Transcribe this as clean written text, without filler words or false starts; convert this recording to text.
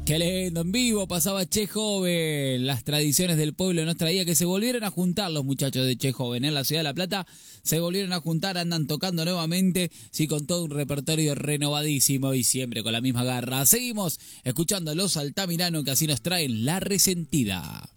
Qué lindo, en vivo pasaba Che Joven. Las tradiciones del pueblo nos traía que se volvieron a juntar los muchachos de Che Joven. En la ciudad de La Plata se volvieron a juntar, andan tocando nuevamente, sí, con todo un repertorio renovadísimo y siempre con la misma garra. Seguimos escuchando a los Altamirano que así nos traen La Resentida.